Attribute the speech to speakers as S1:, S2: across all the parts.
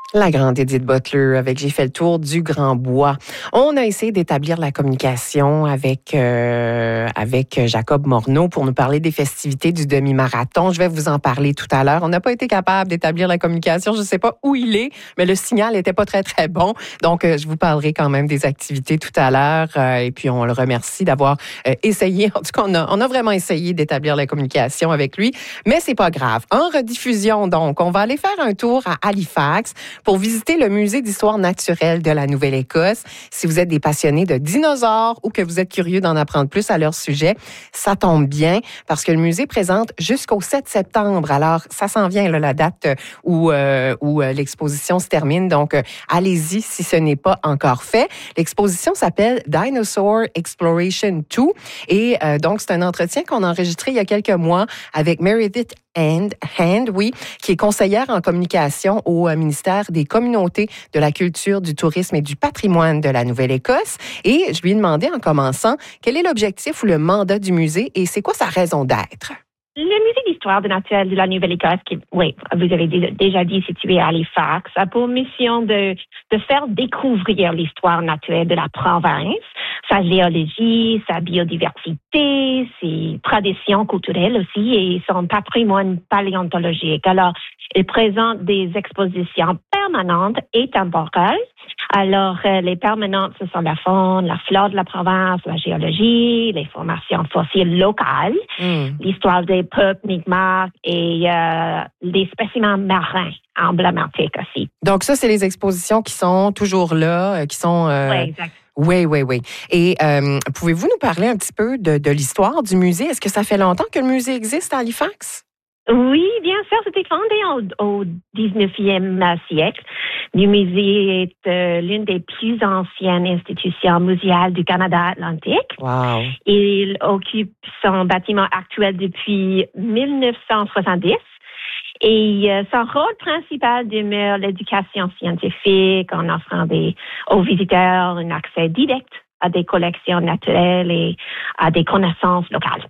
S1: La grande Edith Butler avec J'ai fait le tour du Grand Bois. On a essayé d'établir la communication avec Jacob Morneau pour nous parler des festivités du demi-marathon. Je vais vous en parler tout à l'heure. On n'a pas été capable d'établir la communication. Je ne sais pas où il est, mais le signal n'était pas très, très bon. Donc, je vous parlerai quand même des activités tout à l'heure. Et puis, on le remercie d'avoir essayé. En tout cas, on a vraiment essayé d'établir la communication avec lui, mais c'est pas grave. En rediffusion, donc, on va aller faire un tour à Halifax pour visiter le musée d'histoire naturelle de la Nouvelle-Écosse. Si vous êtes des passionnés de dinosaures ou que vous êtes curieux d'en apprendre plus à leur sujet, ça tombe bien parce que le musée présente jusqu'au 7 septembre. Alors, ça s'en vient, là, la date où l'exposition se termine. Donc, allez-y si ce n'est pas encore fait. L'exposition s'appelle Dinosaur Exploration 2 et donc, c'est un entretien qu'on a enregistré il y a quelques mois avec Meredith Hand, oui, qui est conseillère en communication au ministère des Communautés, de la Culture, du Tourisme et du Patrimoine de la Nouvelle-Écosse. Et je lui ai demandé en commençant quel est l'objectif ou le mandat du musée et c'est quoi sa raison d'être?
S2: Le musée d'histoire naturelle de la Nouvelle-Écosse, qui, oui, vous avez déjà dit, situé à Halifax, a pour mission de faire découvrir l'histoire naturelle de la province, sa géologie, sa biodiversité, ses traditions culturelles aussi et son patrimoine paléontologique. Alors, il présente des expositions permanentes et temporelles. Alors, les permanentes, ce sont la faune, la flore de la province, la géologie, les formations fossiles locales, l'histoire des peuples Mi'kmaq et les spécimens marins emblématiques aussi.
S1: Donc ça, c'est les expositions qui sont toujours là, qui sont...
S2: Oui, exact.
S1: Oui. Et pouvez-vous nous parler un petit peu de l'histoire du musée? Est-ce que ça fait longtemps que le musée existe à Halifax?
S2: Oui, bien sûr, c'était fondé au 19e siècle. Le musée est l'une des plus anciennes institutions muséales du Canada atlantique.
S1: Wow.
S2: Il occupe son bâtiment actuel depuis 1970. Et son rôle principal demeure l'éducation scientifique en offrant aux visiteurs un accès direct à des collections naturelles et à des connaissances locales.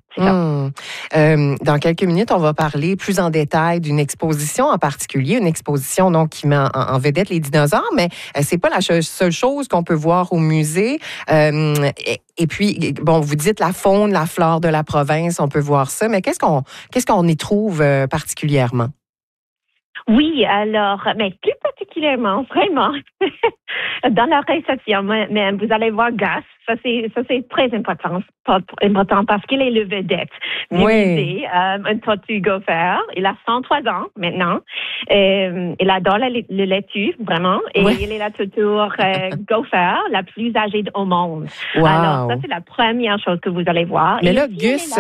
S1: Dans quelques minutes, on va parler plus en détail d'une exposition en particulier, une exposition donc qui met en vedette les dinosaures, mais c'est pas la seule chose qu'on peut voir au musée. Et puis, bon, vous dites la faune, la flore de la province, on peut voir ça, mais qu'est-ce qu'on y trouve particulièrement?
S2: Oui, alors, mais plus particulièrement, vraiment, dans la réception, même, vous allez voir Gus. Ça, c'est très important parce qu'il est le vedette du musée, un tortue gopher. Il a 103 ans maintenant. Il adore le laitue, vraiment. Et il est la tortue gopher la plus âgée au monde.
S1: Wow.
S2: Alors, ça, c'est la première chose que vous allez voir.
S1: Mais là, Gus,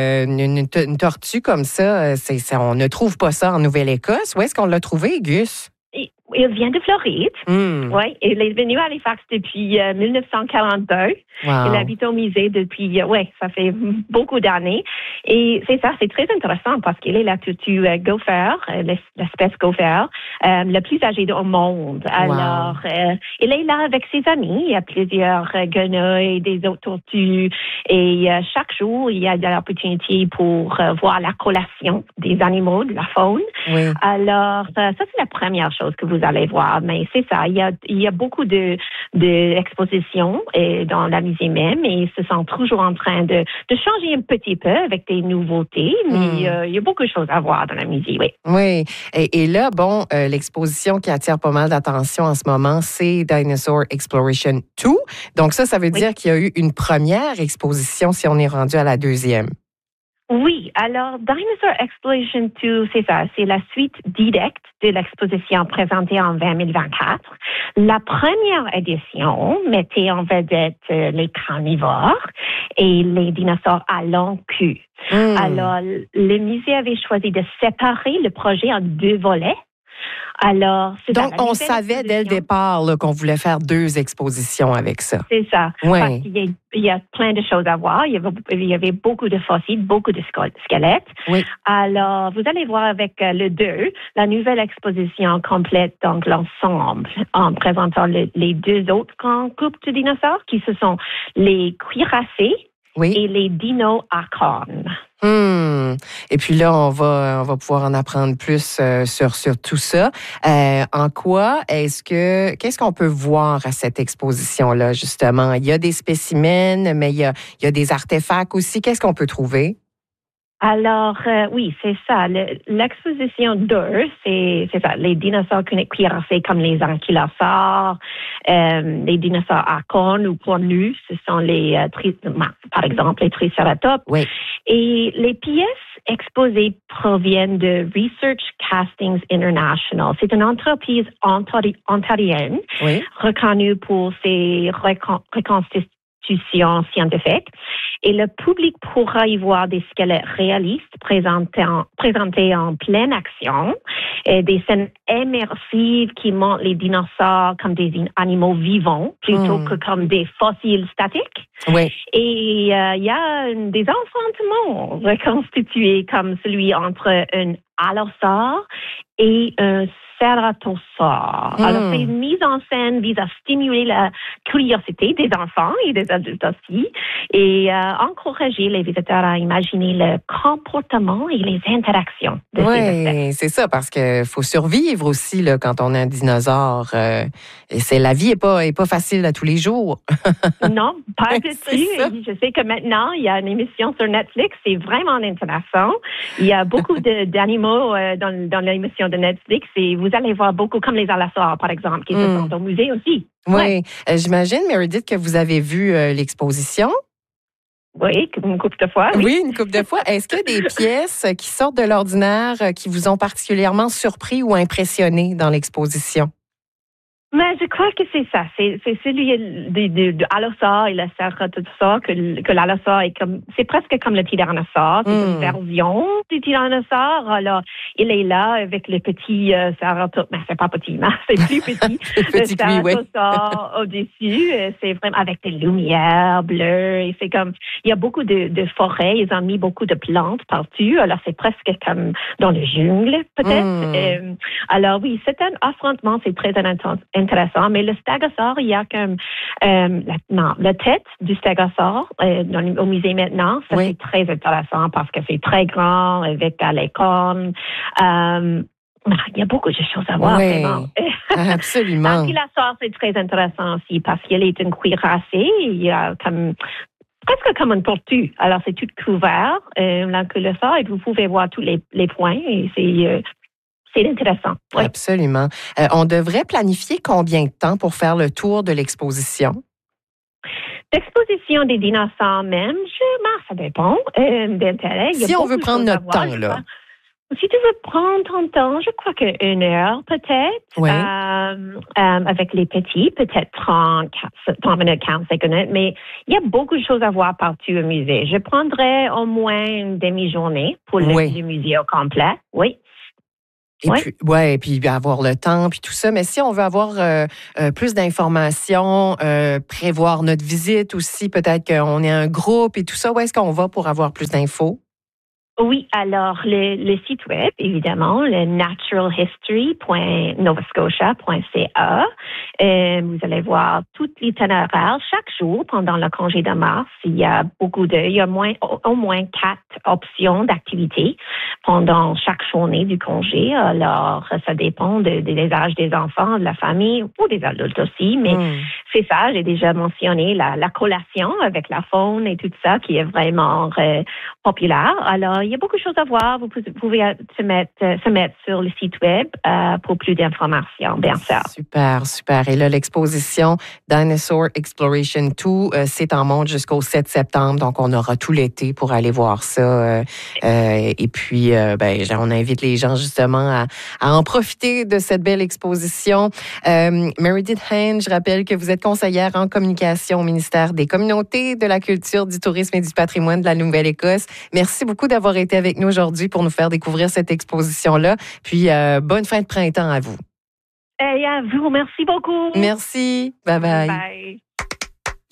S1: une tortue comme ça, on ne trouve pas ça en Nouvelle-Écosse. Où est-ce qu'on l'a trouvé, Gus?
S2: Il vient de Floride. Oui, il est venu à Halifax depuis 1942.
S1: Wow.
S2: Il habite au musée depuis, ça fait beaucoup d'années. Et c'est ça, c'est très intéressant parce qu'il est la tortue gopher, l'espèce gopher, le plus âgée au monde. Alors, il est là avec ses amis. Il y a plusieurs grenouilles, des autres tortues. Et chaque jour, il y a de l'opportunité pour voir la collation des animaux, de la faune.
S1: Oui.
S2: Alors, ça, c'est la première chose que vous allez voir. Mais c'est ça, il y a beaucoup d'expositions dans la musée même et ils se sont toujours en train de changer un petit peu avec des nouveautés, mais il y a beaucoup de choses à voir dans la musée, oui.
S1: Oui, et là, bon, l'exposition qui attire pas mal d'attention en ce moment, c'est Dinosaur Exploration 2. Donc ça veut dire qu'il y a eu une première exposition si on est rendu à la deuxième.
S2: Oui, alors Dinosaur Exploration 2, c'est ça, c'est la suite directe de l'exposition présentée en 2024. La première édition mettait en vedette les carnivores et les dinosaures à long queue. Alors, le musée avait choisi de séparer le projet en deux volets. Alors,
S1: donc, on savait dès le départ là, qu'on voulait faire deux expositions avec ça.
S2: C'est ça.
S1: Oui.
S2: Parce qu'il y a plein de choses à voir. Il y avait beaucoup de fossiles, beaucoup de squelettes.
S1: Oui.
S2: Alors, vous allez voir avec le 2, la nouvelle exposition complète, donc l'ensemble, en présentant les deux autres grands groupes de dinosaures, qui ce sont les cuirassés et les dinosaures.
S1: Et puis là, on va pouvoir en apprendre plus sur tout ça. En quoi qu'est-ce qu'on peut voir à cette exposition-là, justement? Il y a des spécimens, mais il y a des artefacts aussi. Qu'est-ce qu'on peut trouver?
S2: Alors, oui, c'est ça. L'exposition d'eux, c'est ça. Les dinosaures cuirassés comme les ankylosaures, les dinosaures à cornes ou cornus, ce sont par exemple, les triceratops.
S1: Oui.
S2: Et les pièces exposées proviennent de Research Castings International. C'est une entreprise ontarienne reconnue pour ses reconstitutions scientifiques. Et le public pourra y voir des squelettes réalistes présentés en pleine action, et des scènes immersives qui montrent les dinosaures comme des animaux vivants plutôt que comme des fossiles statiques.
S1: Oui.
S2: Et il y a des enfantements reconstitués comme celui entre un allosaure et un cératosaure. Alors, cette mise en scène vise à stimuler la curiosité des enfants et des adultes aussi et encourager les visiteurs à imaginer le comportement et les interactions de ces espèces.
S1: Oui, c'est ça, parce qu'il faut survivre aussi là, quand on est un dinosaure. La vie est pas facile à tous les jours.
S2: Non, pas du tout. Je sais que maintenant, il y a une émission sur Netflix, c'est vraiment intéressant. Il y a beaucoup d'animaux dans l'émission de Netflix et vous allez voir beaucoup, comme les allosaures, par exemple, qui se sont au musée aussi.
S1: Oui. Ouais. J'imagine, Meredith, que vous avez vu l'exposition.
S2: Oui, une couple de fois.
S1: Oui, une couple de fois. Est-ce qu'il y a des pièces qui sortent de l'ordinaire qui vous ont particulièrement surpris ou impressionné dans l'exposition?
S2: Mais je crois que c'est ça. C'est celui de allosaure et le cératosaure que l'allosaure est comme, c'est presque comme le tyrannosaure. C'est une version du tyrannosaure. Alors, il est là avec le petit cératosaure. Mais c'est pas petit, mais c'est plus petit. Le cératosaure au-dessus. C'est vraiment avec des lumières bleues. Et c'est comme, il y a beaucoup de forêts. Ils ont mis beaucoup de plantes partout. Alors, c'est presque comme dans le jungle, peut-être. Alors, oui, c'est un affrontement. C'est très intéressant, mais le stégosaure, il y a comme la tête du stégosaure au musée maintenant. Ça, c'est très intéressant parce que c'est très grand avec les cornes. Il y a beaucoup de choses à voir, vraiment.
S1: Absolument.
S2: L'ankylosaure, c'est très intéressant aussi parce qu'elle est une cuirassée. Il y a presque comme une tortue. Alors, c'est tout couvert, l'ankylosaure, et vous pouvez voir tous les points. Et c'est intéressant. Oui.
S1: Absolument. On devrait planifier combien de temps pour faire le tour de l'exposition?
S2: L'exposition des dinosaures même, ça dépend d'intérêt.
S1: Si on veut prendre notre temps, là.
S2: Si tu veux prendre ton temps, je crois qu'une heure peut-être.
S1: Oui.
S2: Avec les petits, peut-être 30 minutes, 45 minutes. Mais il y a beaucoup de choses à voir partout au musée. Je prendrais au moins une demi-journée pour le musée au complet. Oui.
S1: Et puis avoir le temps, puis tout ça. Mais si on veut avoir plus d'informations, prévoir notre visite aussi, peut-être qu'on est un groupe et tout ça, où est-ce qu'on va pour avoir plus d'infos?
S2: Oui, alors le site web, évidemment, le naturalhistory.novascotia.ca. Vous allez voir tout l'itinéraire chaque jour pendant le congé de mars. Il y a au moins 4 options d'activités pendant chaque journée du congé. Alors, ça dépend des âges des enfants, de la famille ou des adultes aussi. Mais c'est ça, j'ai déjà mentionné la collation avec la faune et tout ça qui est vraiment populaire. Alors, il y a beaucoup de choses à voir. Vous pouvez se mettre sur le site web pour plus d'informations, bien sûr.
S1: Super, super. Et là, l'exposition Dinosaur Exploration 2, c'est en monte jusqu'au 7 septembre. Donc, on aura tout l'été pour aller voir ça. Et puis, on invite les gens justement à en profiter de cette belle exposition. Meredith Hain, je rappelle que vous êtes conseillère en communication au ministère des Communautés, de la Culture, du Tourisme et du Patrimoine de la Nouvelle-Écosse. Merci beaucoup d'avoir été avec nous aujourd'hui pour nous faire découvrir cette exposition-là. Puis, bonne fin de printemps à vous.
S2: Et à vous, merci beaucoup.
S1: Merci. Bye-bye.
S2: Bye.